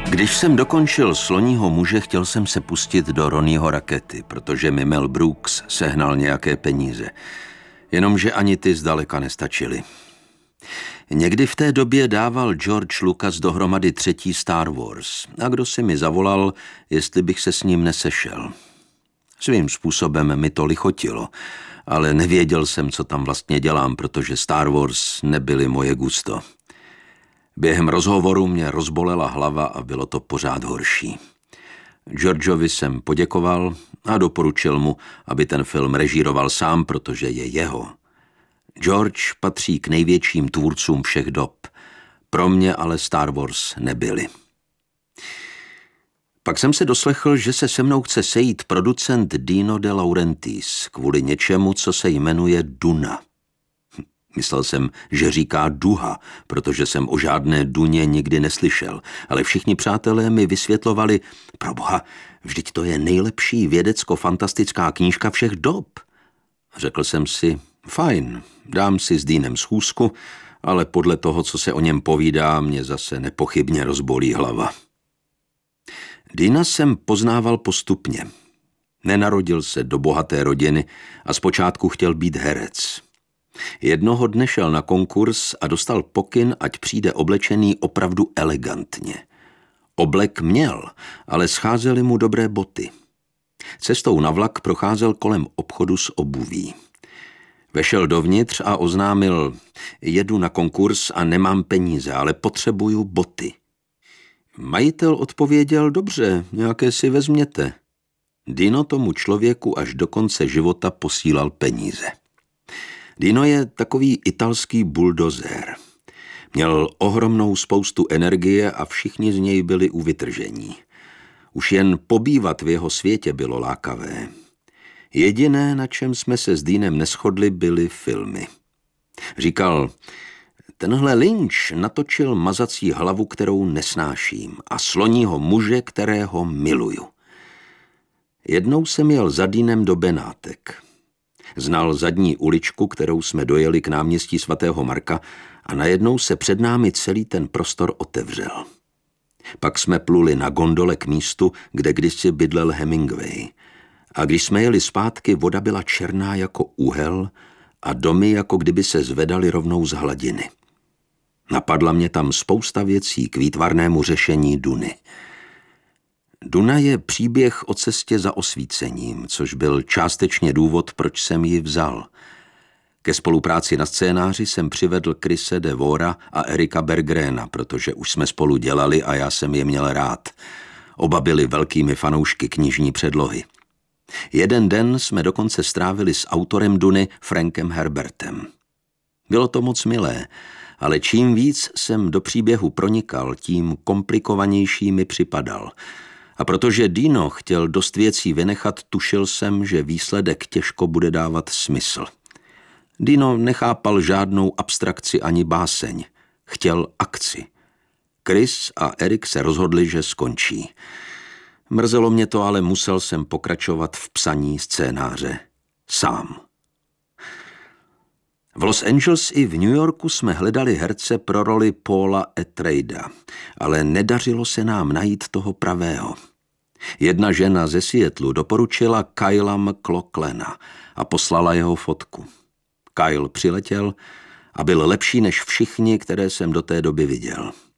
Když jsem dokončil Sloního muže, chtěl jsem se pustit do Ronnieho Rakety, protože mi Mel Brooks sehnal nějaké peníze. Jenomže ani ty zdaleka nestačily. Někdy v té době dával George Lucas dohromady 3. Star Wars a kdo si mi zavolal, jestli bych se s ním nesešel. Svým způsobem mi to lichotilo, ale nevěděl jsem, co tam vlastně dělám, protože Star Wars nebyly moje gusto. Během rozhovoru mě rozbolela hlava a bylo to pořád horší. Georgeovi jsem poděkoval a doporučil mu, aby ten film režíroval sám, protože je jeho. George patří k největším tvůrcům všech dob. Pro mě ale Star Wars nebyly. Pak jsem se doslechl, že se se mnou chce sejít producent Dino De Laurentiis kvůli něčemu, co se jmenuje Duna. Myslel jsem, že říká duha, protože jsem o žádné duně nikdy neslyšel, ale všichni přátelé mi vysvětlovali, proboha, vždyť to je nejlepší vědecko-fantastická knížka všech dob. Řekl jsem si, fajn, dám si s Deanem schůzku, ale podle toho, co se o něm povídá, mě zase nepochybně rozbolí hlava. Deana jsem poznával postupně. Nenarodil se do bohaté rodiny a zpočátku chtěl být herec. Jednoho dne šel na konkurs a dostal pokyn, ať přijde oblečený opravdu elegantně. Oblek měl, ale scházely mu dobré boty. Cestou na vlak procházel kolem obchodu s obuví. Vešel dovnitř a oznámil, jedu na konkurs a nemám peníze, ale potřebuju boty. Majitel odpověděl, dobře, nějaké si vezměte. Dino tomu člověku až do konce života posílal peníze. Dino je takový italský buldozer. Měl ohromnou spoustu energie a všichni z něj byli u vytržení. Už jen pobývat v jeho světě bylo lákavé. Jediné, na čem jsme se s Deanem neshodli, byly filmy. Říkal, tenhle Lynch natočil Mazací hlavu, kterou nesnáším, a Sloního muže, kterého miluju. Jednou jsem jel za Deanem do Benátek. Znal zadní uličku, kterou jsme dojeli k náměstí svatého Marka a najednou se před námi celý ten prostor otevřel. Pak jsme pluli na gondole k místu, kde kdysi bydlel Hemingway. A když jsme jeli zpátky, voda byla černá jako úhel a domy jako kdyby se zvedaly rovnou z hladiny. Napadla mě tam spousta věcí k výtvarnému řešení Duny. Duna je příběh o cestě za osvícením, což byl částečně důvod, proč jsem ji vzal. Ke spolupráci na scénáři jsem přivedl Chrise de Vora a Erika Bergrena, protože už jsme spolu dělali a já jsem je měl rád. Oba byli velkými fanoušky knižní předlohy. Jeden den jsme dokonce strávili s autorem Duny Frankem Herbertem. Bylo to moc milé, ale čím víc jsem do příběhu pronikal, tím komplikovanější mi připadal. A protože Dino chtěl dost věcí vynechat, tušil jsem, že výsledek těžko bude dávat smysl. Dino nechápal žádnou abstrakci ani báseň. Chtěl akci. Chris a Erik se rozhodli, že skončí. Mrzelo mě to, ale musel jsem pokračovat v psaní scénáře. Sám. V Los Angeles i v New Yorku jsme hledali herce pro roli Paula Atreida, ale nedařilo se nám najít toho pravého. Jedna žena ze Seattlu doporučila Kylea MacLachlana a poslala jeho fotku. Kyle přiletěl a byl lepší než všichni, které jsem do té doby viděl.